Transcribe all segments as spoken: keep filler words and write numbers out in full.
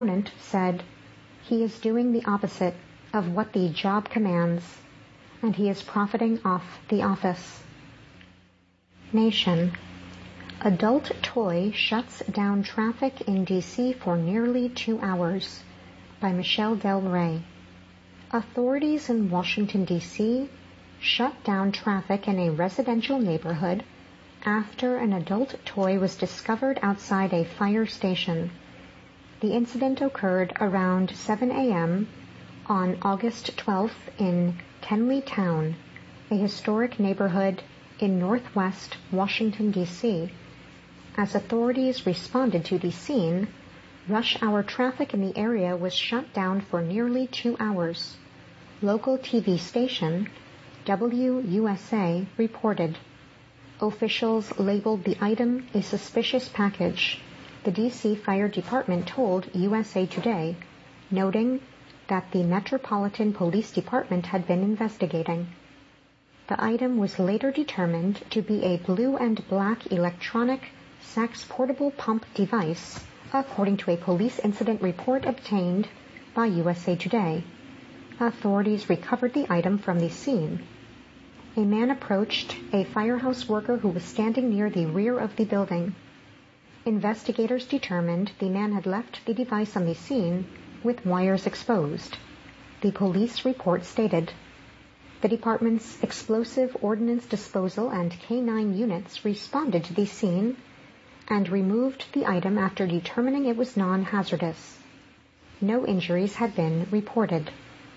opponent said he is doing the opposite of what the job commands, and he is profiting off the office. Nation. Adult toy shuts down traffic in D C for nearly two hours, by Michelle Del Rey. Authorities in Washington, D C shut down traffic in a residential neighborhood after an adult toy was discovered outside a fire station. The incident occurred around seven a.m. on August twelfth in Tenley Town, a historic neighborhood in northwest Washington, D C As authorities responded to the scene, rush hour traffic in the area was shut down for nearly two hours. Local T V station W U S A reported. Officials labeled the item a suspicious package, the D C Fire Department told U S A Today, noting that the Metropolitan Police Department had been investigating. The item was later determined to be a blue and black electronic sex portable pump device, according to a police incident report obtained by U S A Today. Authorities recovered the item from the scene. A man approached a firehouse worker who was standing near the rear of the building. Investigators determined the man had left the device on the scene with wires exposed. The police report stated. The department's explosive ordnance disposal and K nine units responded to the scene and removed the item after determining it was non-hazardous. No injuries had been reported.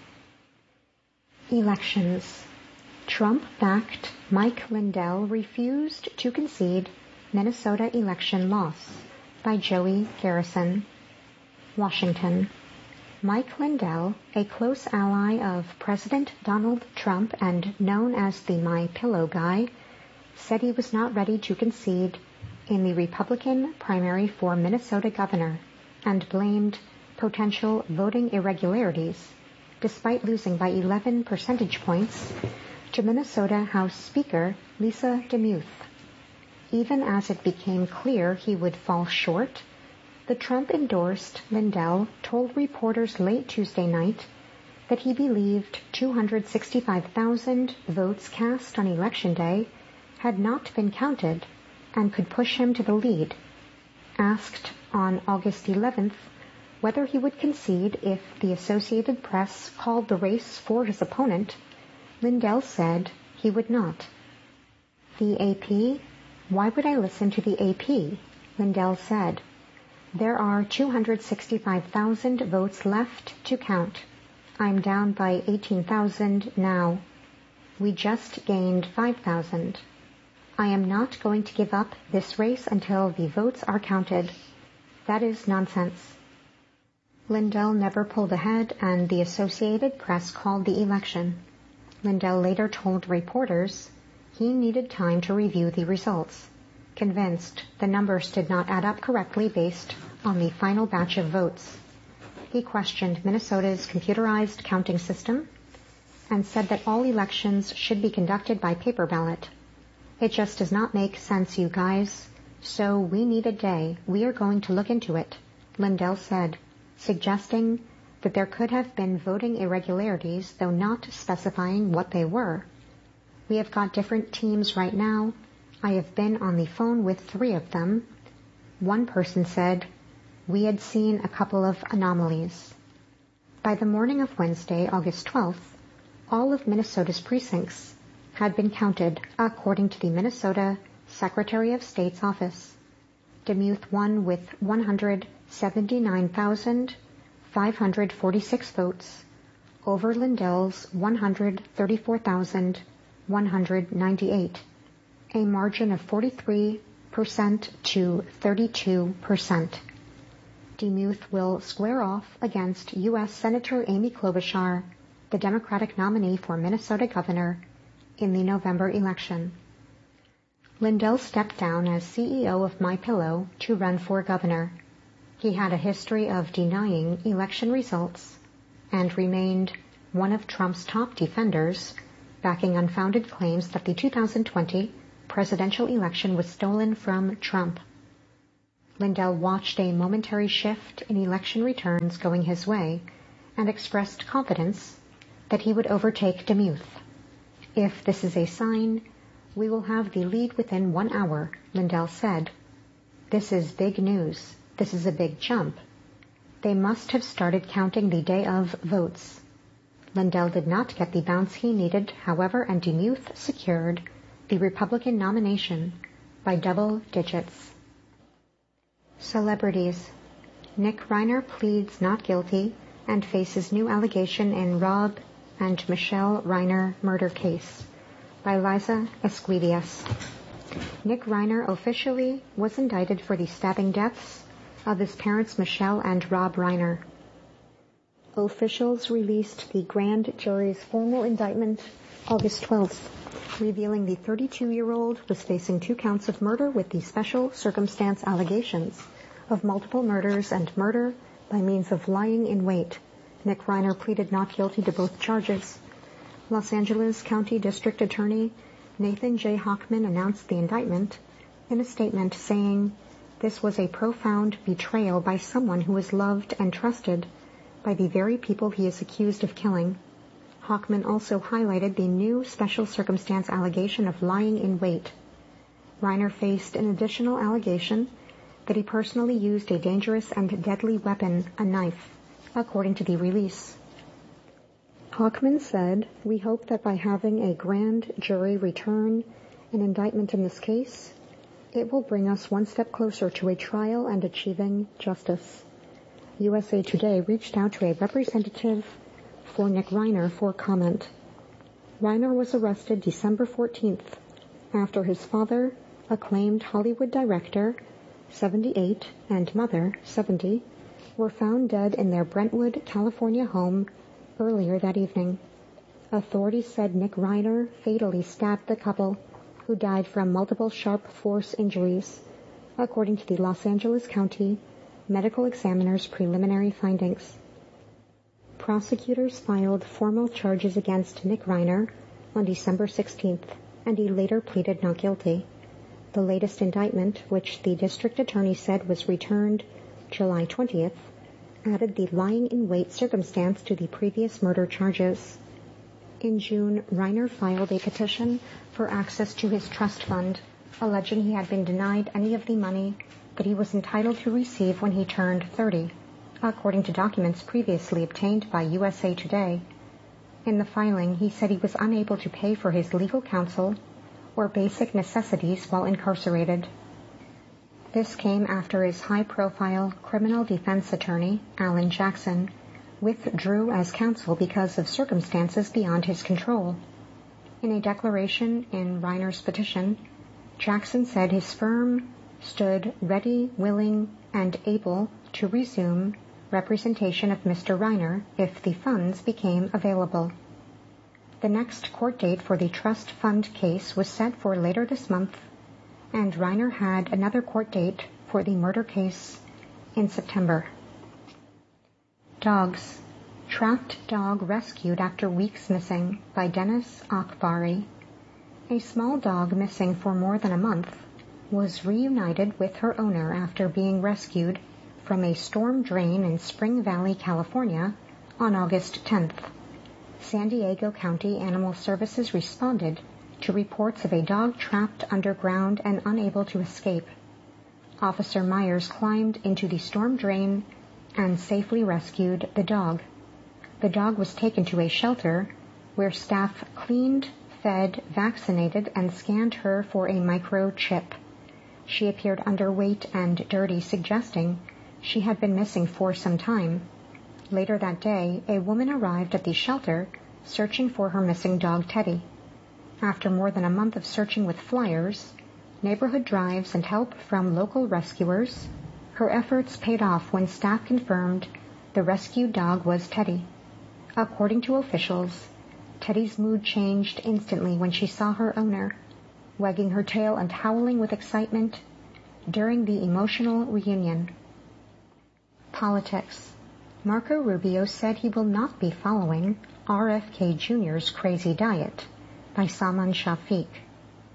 Elections. Trump-backed Mike Lindell refused to concede Minnesota election loss, by Joey Garrison. Washington. Mike Lindell, a close ally of President Donald Trump and known as the My Pillow guy, said he was not ready to concede in the Republican primary for Minnesota governor and blamed potential voting irregularities, despite losing by eleven percentage points to Minnesota House Speaker Lisa DeMuth. Even as it became clear he would fall short, the Trump-endorsed Lindell told reporters late Tuesday night that he believed two hundred sixty-five thousand votes cast on Election Day had not been counted and could push him to the lead. Asked on August eleventh whether he would concede if the Associated Press called the race for his opponent, Lindell said he would not. The A P? Why would I listen to the A P? Lindell said. There are two hundred sixty-five thousand votes left to count. I'm down by eighteen thousand now. We just gained five thousand. I am not going to give up this race until the votes are counted. That is nonsense. Lindell never pulled ahead, and the Associated Press called the election. Lindell later told reporters he needed time to review the results, convinced the numbers did not add up correctly based on the final batch of votes. He questioned Minnesota's computerized counting system and said that all elections should be conducted by paper ballot. It just does not make sense, you guys. So we need a day. We are going to look into it, Lindell said, suggesting that there could have been voting irregularities, though not specifying what they were. We have got different teams right now. I have been on the phone with three of them. One person said, we had seen a couple of anomalies. By the morning of Wednesday, August twelfth, all of Minnesota's precincts had been counted, according to the Minnesota Secretary of State's office. DeMuth won with one hundred seventy-nine thousand five hundred forty-six votes over Lindell's one hundred thirty-four thousand one hundred ninety-eight, a margin of forty-three percent to thirty-two percent. DeMuth will square off against U S Senator Amy Klobuchar, the Democratic nominee for Minnesota governor, in the November election. Lindell stepped down as C E O of My Pillow to run for governor. He had a history of denying election results and remained one of Trump's top defenders, backing unfounded claims that the two thousand twenty presidential election was stolen from Trump. Lindell watched a momentary shift in election returns going his way and expressed confidence that he would overtake DeMuth. If this is a sign, we will have the lead within one hour, Lindell said. This is big news. This is a big jump. They must have started counting the day of votes. Lindell did not get the bounce he needed, however, and DeMuth secured the Republican nomination by double digits. Celebrities. Nick Reiner pleads not guilty and faces new allegation in Rob and Michelle Reiner murder case by Liza Esquivias. Nick Reiner officially was indicted for the stabbing deaths of his parents Michelle and Rob Reiner. Officials released the grand jury's formal indictment August twelfth, revealing the thirty-two-year-old was facing two counts of murder with the special circumstance allegations of multiple murders and murder by means of lying in wait. Nick Reiner pleaded not guilty to both charges. Los Angeles County District Attorney Nathan J. Hochman announced the indictment in a statement saying, "This was a profound betrayal by someone who was loved and trusted by the very people he is accused of killing." Hochman also highlighted the new special circumstance allegation of lying in wait. Reiner faced an additional allegation that he personally used a dangerous and deadly weapon, a knife, according to the release. Hochman said, "We hope that by having a grand jury return an indictment in this case, it will bring us one step closer to a trial and achieving justice." U S A Today reached out to a representative for Nick Reiner for comment. Reiner was arrested December fourteenth after his father, acclaimed Hollywood director, seventy-eight, and mother, seventy, were found dead in their Brentwood, California home earlier that evening. Authorities said Nick Reiner fatally stabbed the couple, who died from multiple sharp force injuries, according to the Los Angeles County Medical Examiner's preliminary findings. Prosecutors filed formal charges against Nick Reiner on December sixteenth, and he later pleaded not guilty. The latest indictment, which the district attorney said was returned July twentieth, added the lying-in-wait circumstance to the previous murder charges. In June, Reiner filed a petition for access to his trust fund, alleging he had been denied any of the money that he was entitled to receive when he turned thirty, according to documents previously obtained by U S A Today. In the filing, he said he was unable to pay for his legal counsel or basic necessities while incarcerated. This came after his high-profile criminal defense attorney, Alan Jackson, withdrew as counsel because of circumstances beyond his control. In a declaration in Reiner's petition, Jackson said his firm stood ready, willing, and able to resume representation of Mister Reiner if the funds became available. The next court date for the trust fund case was set for later this month, and Reiner had another court date for the murder case in September. Dogs. Trapped dog rescued after weeks missing by Dennis Akbari. A small dog missing for more than a month was reunited with her owner after being rescued from a storm drain in Spring Valley, California on August tenth. San Diego County Animal Services responded to reports of a dog trapped underground and unable to escape. Officer Myers climbed into the storm drain and safely rescued the dog. The dog was taken to a shelter where staff cleaned, fed, vaccinated, and scanned her for a microchip. She appeared underweight and dirty, suggesting she had been missing for some time. Later that day, a woman arrived at the shelter searching for her missing dog Teddy. After more than a month of searching with flyers, neighborhood drives, and help from local rescuers, her efforts paid off when staff confirmed the rescued dog was Teddy. According to officials, Teddy's mood changed instantly when she saw her owner, wagging her tail and howling with excitement during the emotional reunion. Politics. Marco Rubio said he will not be following R F K Junior's crazy diet by Salman Shafiq.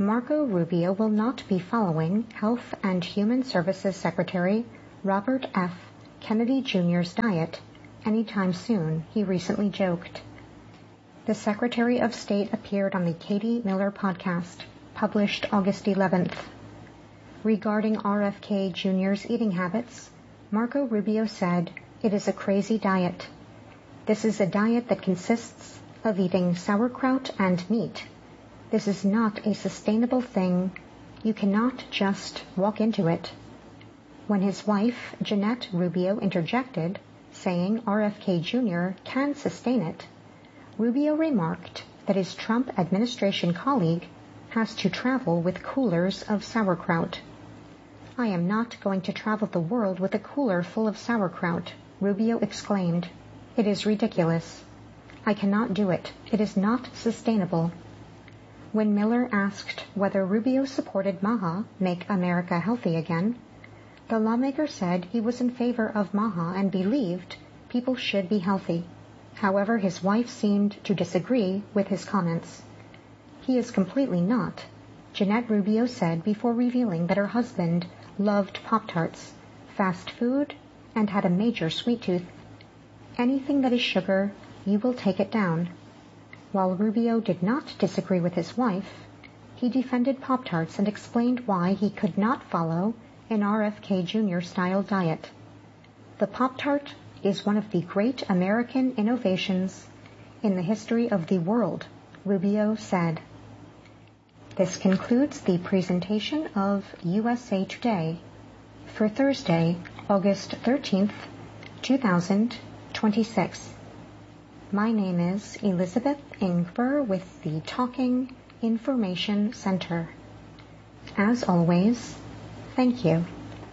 Marco Rubio will not be following Health and Human Services Secretary Robert F. Kennedy Junior's diet anytime soon, he recently joked. The Secretary of State appeared on the Katie Miller podcast, published August eleventh. Regarding R F K Junior's eating habits, Marco Rubio said, "It is a crazy diet. This is a diet that consists of eating sauerkraut and meat. This is not a sustainable thing. You cannot just walk into it." When his wife, Jeanette Rubio, interjected, saying R F K Junior can sustain it, Rubio remarked that his Trump administration colleague has to travel with coolers of sauerkraut. "I am not going to travel the world with a cooler full of sauerkraut," Rubio exclaimed. "It is ridiculous. I cannot do it. It is not sustainable." When Miller asked whether Rubio supported MAHA, Make America Healthy Again, the lawmaker said he was in favor of MAHA and believed people should be healthy. However, his wife seemed to disagree with his comments. "He is completely not," Jeanette Rubio said before revealing that her husband loved Pop-Tarts, fast food, and had a major sweet tooth. "Anything that is sugar, you will take it down." While Rubio did not disagree with his wife, he defended Pop-Tarts and explained why he could not follow an R F K Junior-style diet. "The Pop-Tart is one of the great American innovations in the history of the world," Rubio said. This concludes the presentation of U S A Today for Thursday, August thirteenth, two thousand twenty-six. My name is Elizabeth Ingber with the Talking Information Center. As always, thank you.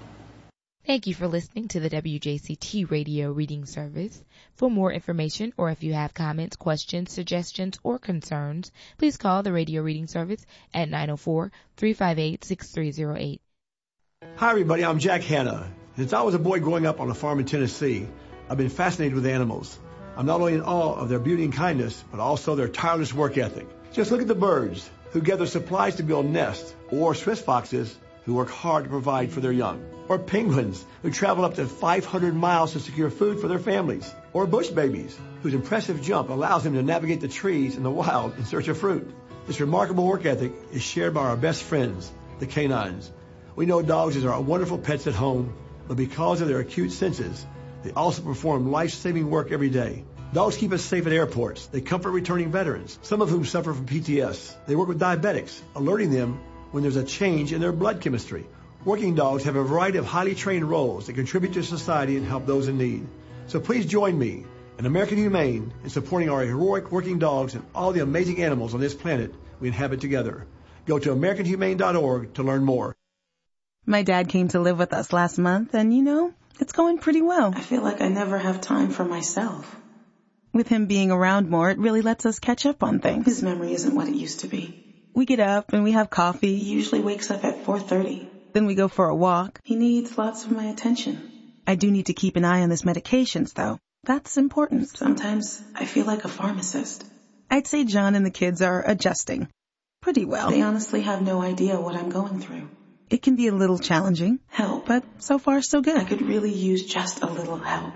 Thank you for listening to the W J C T Radio Reading Service. For more information or if you have comments, questions, suggestions, or concerns, please call the Radio Reading Service at nine oh four, three five eight, six three oh eight. Hi everybody, I'm Jack Hanna. Since I was a boy growing up on a farm in Tennessee, I've been fascinated with animals. I'm not only in awe of their beauty and kindness, but also their tireless work ethic. Just look at the birds who gather supplies to build nests, or Swiss foxes who work hard to provide for their young, or penguins who travel up to five hundred miles to secure food for their families, or bush babies whose impressive jump allows them to navigate the trees in the wild in search of fruit. This remarkable work ethic is shared by our best friends, the canines. We know dogs are wonderful pets at home, but because of their acute senses, they also perform life-saving work every day. Dogs keep us safe at airports. They comfort returning veterans, some of whom suffer from P T S. They work with diabetics, alerting them when there's a change in their blood chemistry. Working dogs have a variety of highly trained roles that contribute to society and help those in need. So please join me and American Humane in supporting our heroic working dogs and all the amazing animals on this planet we inhabit together. Go to American Humane dot org to learn more. My dad came to live with us last month, and you know, it's going pretty well. I feel like I never have time for myself. With him being around more, it really lets us catch up on things. His memory isn't what it used to be. We get up and we have coffee. He usually wakes up at four thirty. Then we go for a walk. He needs lots of my attention. I do need to keep an eye on his medications, though. That's important. Sometimes I feel like a pharmacist. I'd say John and the kids are adjusting pretty well. They honestly have no idea what I'm going through. It can be a little challenging. Help. But so far, so good. I could really use just a little help.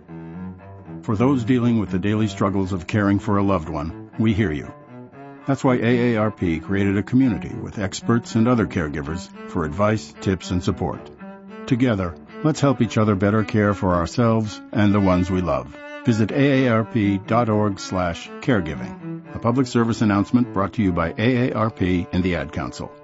For those dealing with the daily struggles of caring for a loved one, we hear you. That's why A A R P created a community with experts and other caregivers for advice, tips, and support. Together, let's help each other better care for ourselves and the ones we love. Visit A A R P dot org slash caregiving. A public service announcement brought to you by A A R P and the Ad Council.